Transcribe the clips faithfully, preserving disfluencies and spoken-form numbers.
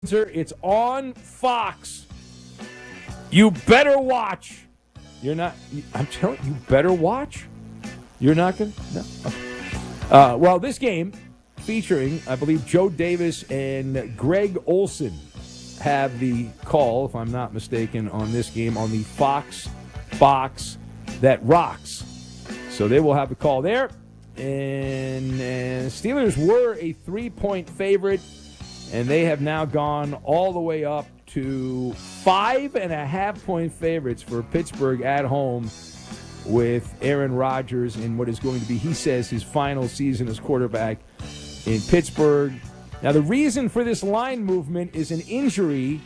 It's on Fox. You better watch. You're not. I'm telling you, you better watch. You're not going to? No. Okay. Uh, well, this game featuring, I believe, Joe Davis and Greg Olson have the call, if I'm not mistaken, on this game on the Fox box that rocks. So they will have the call there. And, and Steelers were a three-point favorite. And they have now gone all the way up to five and a half point favorites for Pittsburgh at home with Aaron Rodgers in what is going to be, he says, his final season as quarterback in Pittsburgh. Now, the reason for this line movement is an injury,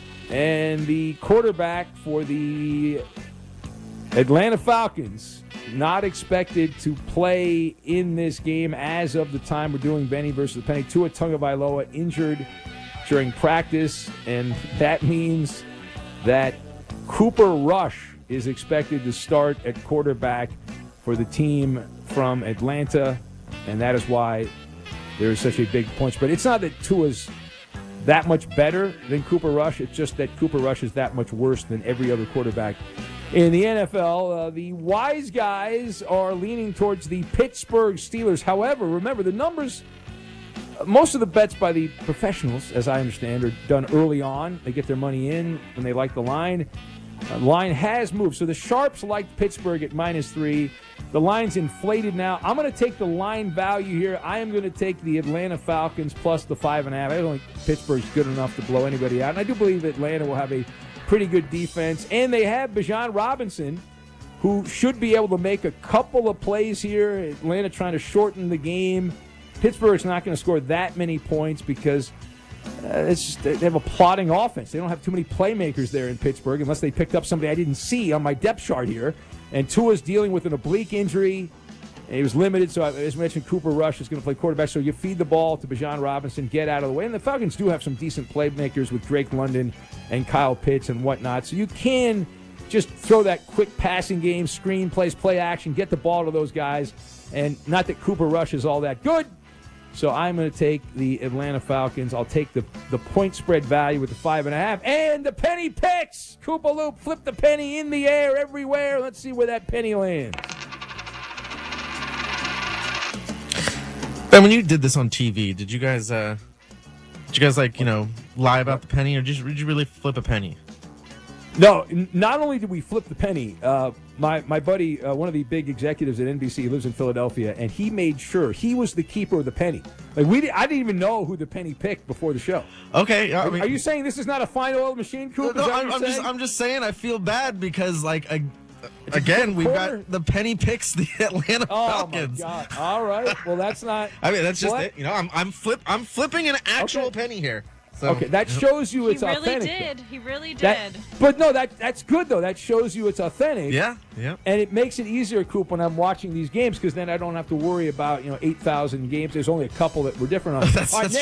and the quarterback for the Atlanta Falcons not expected to play in this game as of the time we're doing Benny versus the Penny. Tua Tagovailoa injured during practice, and that means that Cooper Rush is expected to start at quarterback for the team from Atlanta, and that is why there is such a big point spread. It's not that Tua's that much better than Cooper Rush. It's just that Cooper Rush is that much worse than every other quarterback in the N F L. Uh, the wise guys are leaning towards the Pittsburgh Steelers. However, remember, the numbers, most of the bets by the professionals, as I understand, are done early on. They get their money in when they like the line. The uh, line has moved. So the Sharps liked Pittsburgh at minus three. The line's inflated now. I'm going to take the line value here. I am going to take the Atlanta Falcons plus the five and a half. I don't think Pittsburgh's good enough to blow anybody out. And I do believe Atlanta will have a pretty good defense. And they have Bijan Robinson, who should be able to make a couple of plays here. Atlanta trying to shorten the game. Pittsburgh's not going to score that many points because uh, it's just, they have a plodding offense. They don't have too many playmakers there in Pittsburgh unless they picked up somebody I didn't see on my depth chart here. And Tua's dealing with an oblique injury. And he was limited, so as mentioned, Cooper Rush is going to play quarterback. So you feed the ball to Bijan Robinson, get out of the way. And the Falcons do have some decent playmakers with Drake London and Kyle Pitts and whatnot. So you can just throw that quick passing game, screen plays, play action, get the ball to those guys. And not that Cooper Rush is all that good. So I'm going to take the Atlanta Falcons. I'll take the, the point spread value with the five and a half. And the penny picks. Koopa Loop, flip the penny in the air everywhere. Let's see where that penny lands. Ben, when you did this on T V, did you guys, uh, did you guys like, you know, lie about the penny, or did you, did you really flip a penny? No, n- not only did we flip the penny, uh, my, my buddy, uh, one of the big executives at N B C, he lives in Philadelphia, and he made sure he was the keeper of the penny. Like we, did, I didn't even know who the penny picked before the show. Okay, I are, mean, are you saying this is not a fine oil machine, Coop? No, no I'm, I'm just, I'm just saying I feel bad because, like, I, again, we've quarter. got the penny picks the Atlanta oh Falcons. Oh my God! All right, well that's not. I mean, that's just what? it. You know, I'm, I'm flip, I'm flipping an actual okay. penny here. So, okay, that shows you it's he really authentic. He really did. He really did. That, but no, that that's good, though. That shows you it's authentic. Yeah, yeah. And it makes it easier, Coop, when I'm watching these games because then I don't have to worry about, you know, eight thousand games. There's only a couple that were different on. that's right, that's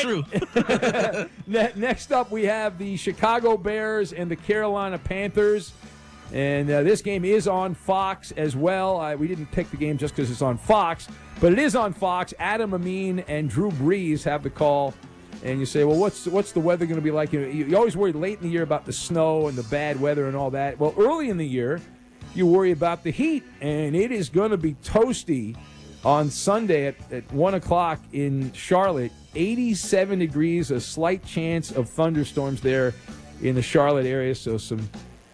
next, true. Next up, we have the Chicago Bears and the Carolina Panthers. And uh, this game is on Fox as well. I, we didn't pick the game just because it's on Fox, but it is on Fox. Adam Amin and Drew Brees have the call. And you say, well, what's what's the weather going to be like? You, you always worry late in the year about the snow and the bad weather and all that. Well, early in the year, you worry about the heat, and it is going to be toasty on Sunday at, at one o'clock in Charlotte. eighty-seven degrees, a slight chance of thunderstorms there in the Charlotte area. So some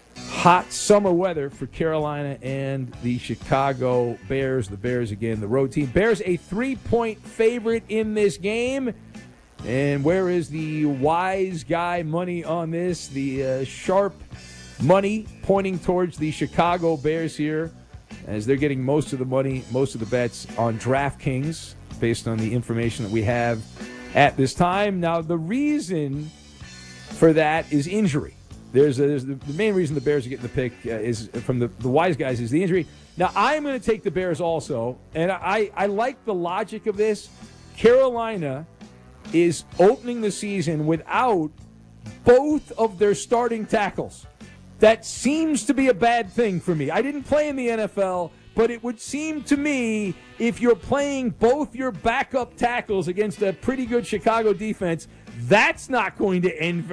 hot summer weather for Carolina and the Chicago Bears. The Bears, again, the road team. Bears a three-point favorite in this game. And where is the wise guy money on this? The uh, sharp money pointing towards the Chicago Bears here as they're getting most of the money, most of the bets on DraftKings based on the information that we have at this time. Now, the reason for that is injury. There's, a, there's the, the main reason the Bears are getting the pick uh, is from the, the wise guys is the injury. Now, I'm going to take the Bears also, and I, I like the logic of this. Carolina is opening the season without both of their starting tackles. That seems to be a bad thing for me. I didn't play in the N F L, but it would seem to me if you're playing both your backup tackles against a pretty good Chicago defense, That's not going to end